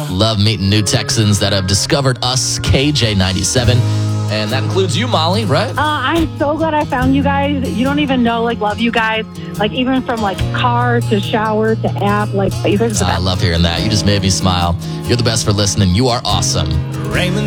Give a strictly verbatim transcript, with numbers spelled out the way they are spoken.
Love meeting new Texans that have discovered us, K J ninety-seven. And that includes you, Molly, right? Uh, I'm so glad I found you guys. You don't even know, like, love you guys. Like, even from, like, car to shower to app. Like, you guys are the I best. love hearing that. You just made me smile. You're the best for listening. You are awesome. Raymond